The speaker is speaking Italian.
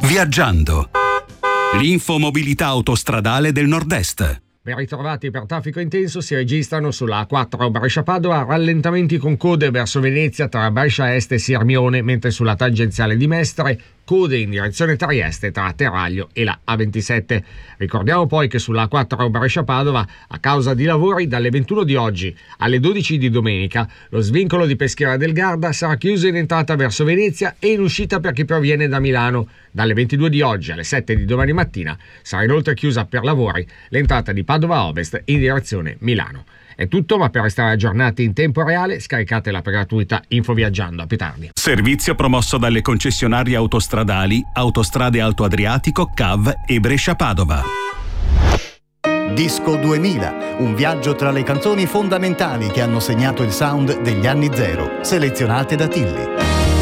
Viaggiando. L'infomobilità autostradale del Nord-Est. Ben ritrovati. Per traffico intenso si registrano sulla A4 Brescia-Padova rallentamenti con code verso Venezia tra Brescia Est e Sirmione, mentre sulla tangenziale di Mestre code in direzione Trieste tra Teraglio e la A27. Ricordiamo poi che sulla A4 Brescia-Padova, a causa di lavori, dalle 21 di oggi alle 12 di domenica, lo svincolo di Peschiera del Garda sarà chiuso in entrata verso Venezia e in uscita per chi proviene da Milano. Dalle 22 di oggi alle 7 di domani mattina sarà inoltre chiusa per lavori l'entrata di Padova Ovest in direzione Milano. È tutto, ma per restare aggiornati in tempo reale scaricate l'app gratuita Infoviaggiando. A più tardi. Servizio promosso dalle concessionarie autostradali Autostrade Alto Adriatico, CAV e Brescia-Padova. Disco 2000, un viaggio tra le canzoni fondamentali che hanno segnato il sound degli anni Zero, selezionate da Tilly.